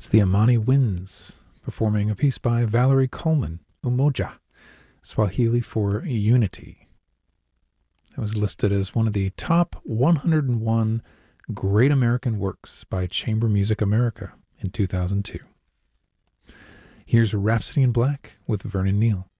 It's the Amani Winds, performing a piece by Valerie Coleman, Umoja, Swahili for Unity. That was listed as one of the top 101 Great American Works by Chamber Music America in 2002. Here's Rhapsody in Black with Vernon Neal.